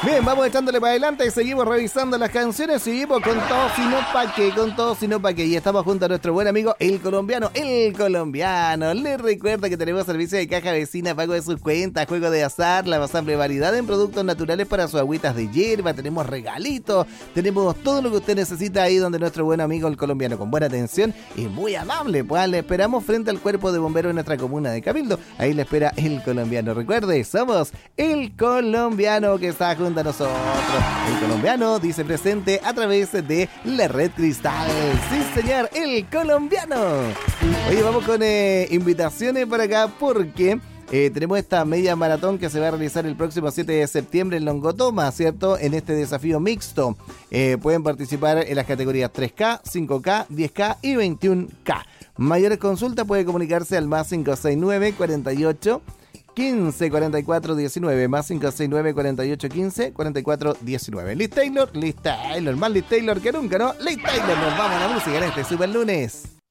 Bien, vamos echándole para adelante y seguimos revisando las canciones. Seguimos con todo, sino pa' qué, con todo, sino pa' qué. Y estamos junto a nuestro buen amigo, el colombiano. Les recuerda que tenemos servicio de caja vecina, pago de sus cuentas, juego de azar, la más amplia variedad en productos naturales para sus agüitas de hierba. Tenemos regalitos, tenemos todo lo que usted necesita ahí donde nuestro buen amigo, el colombiano, con buena atención y muy amable. Pues le esperamos frente al cuerpo de bomberos de nuestra comuna de Cabildo. Ahí le espera el colombiano. Recuerde, somos el colombiano que está junto a nosotros. El colombiano dice presente a través de la Red Cristal. Sí, señor, el colombiano. Oye, vamos con invitaciones por acá porque tenemos esta media maratón que se va a realizar el próximo 7 de septiembre en Longotoma, ¿cierto? En este desafío mixto. Pueden participar en las categorías 3K, 5K, 10K y 21K. Mayores consultas puede comunicarse al más 569 48 15 44 19, más 569 48 15 44 19. Liz Taylor, más Liz Taylor que nunca, ¿no? Liz Taylor, nos vamos a la música en este super lunes.